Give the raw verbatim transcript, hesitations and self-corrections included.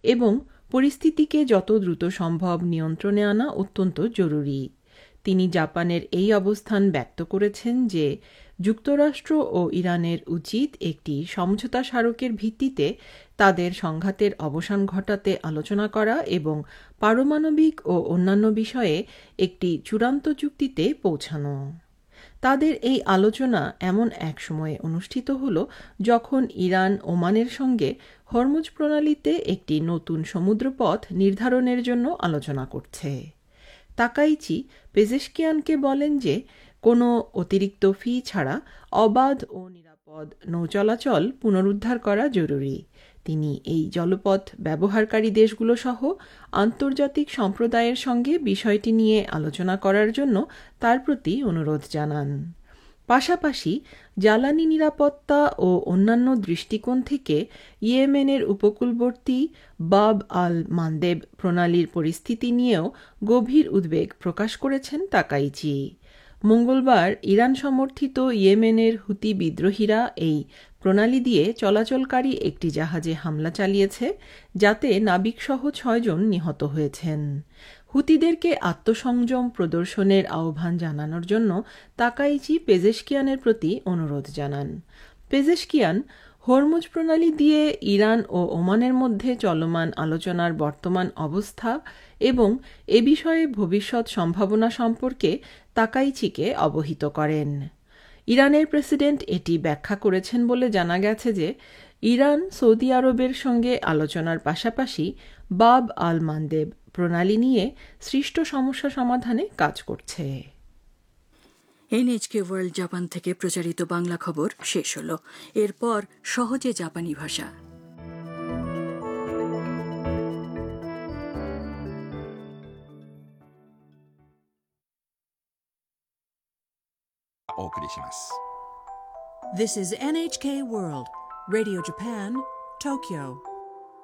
এবং পরিস্থিতিকে যত দ্রুত সম্ভব নিয়ন্ত্রণে আনা অত্যন্ত জরুরি। তিনি জাপানের এই অবস্থান ব্যক্ত করেছেন যে যুক্তরাষ্ট্র ও ইরানের উচিত একটি সমঝোতা স্মারকের ভিত্তিতে তাদের সংঘাতের অবসান ঘটাতে আলোচনা করা এবং পারমাণবিক ও অন্যান্য বিষয়ে একটি চূড়ান্ত চুক্তিতে পৌঁছানো। তাদের এই আলোচনা এমন এক সময়ে অনুষ্ঠিত হল যখন ইরান ওমানের সঙ্গে হরমুজ প্রণালীতে একটি নতুন সমুদ্রপথ নির্ধারণের জন্য আলোচনা করছে। তাকাইচি পেজেশকিয়ানকে বলেন যে কোনো অতিরিক্ত ফি ছাড়া অবাধ ও নিরাপদ নৌচলাচল পুনরুদ্ধার করা জরুরি। তিনি এই জলপথ ব্যবহারকারী দেশগুলো সহ আন্তর্জাতিক সম্প্রদায়ের সঙ্গে বিষয়টি নিয়ে আলোচনা করার জন্য তার প্রতি অনুরোধ জানান। পাশাপাশি জ্বালানি নিরাপত্তা ও অন্যান্য দৃষ্টিকোণ থেকে ইয়েমেনের উপকূলবর্তী বাব আল মান্দেব প্রণালীর পরিস্থিতি নিয়েও গভীর উদ্বেগ প্রকাশ করেছেন তাকাইচি। মঙ্গলবার ইরান সমর্থিত ইয়েমেনের হুতি বিদ্রোহীরা এই প্রণালী দিয়ে চলাচলকারী একটি জাহাজে হামলা চালিয়েছে, যাতে নাবিকসহ ছয়জন নিহত হয়েছেন। হুতিদেরকে আত্মসংযম প্রদর্শনের আহ্বান জানানোর জন্য তাকাইচি পেজেশকিয়ানের প্রতি অনুরোধ জানান। পেজেশকিয়ান হরমুজ প্রণালী দিয়ে ইরান ও ওমানের মধ্যে চলমান আলোচনার বর্তমান অবস্থা এবং এ বিষয়ে ভবিষ্যৎ সম্ভাবনা সম্পর্কে তাকাইচিকে অবহিত করেন। ইরানের প্রেসিডেন্ট এটি ব্যাখ্যা করেছেন বলে জানা গেছে যে ইরান সৌদি আরবের সঙ্গে আলোচনার পাশাপাশি বাব আল মান্দেব প্রণালী নিয়ে সৃষ্ট সমস্যা সমাধানে কাজ করছে। এনএইচকে ওয়ার্ল্ড জাপান থেকে প্রচারিত বাংলা খবর শেষ হলো। এরপর সহজে জাপানি ভাষা। This is エヌエイチケー World, Radio Japan, Tokyo.